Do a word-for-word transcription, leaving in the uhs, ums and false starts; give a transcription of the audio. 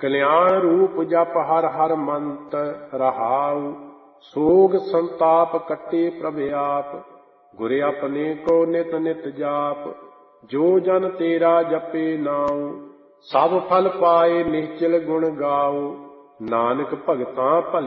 ਕਲਿਆਣ ਰੂਪ ਜਪ ਹਰ ਹਰ ਮੰਤ ਰਹਾਉ। ਸੋਗ ਸੰਤਾਪ ਕੱਟੇ ਪ੍ਰਭ ਆਪ, ਗੁਰ ਆਪਣੇ ਕੋ ਨਿਤ ਨਿਤ ਜਾਪ। ਜੋ ਜਨ ਤੇਰਾ ਜਪੇ ਨਾਉ, ਸਭ ਫਲ ਪਾਏ ਨਿਹਚਲ ਗੁਣ ਗਾਉ। ਨਾਨਕ ਭਗਤਾਂ ਭਲੀ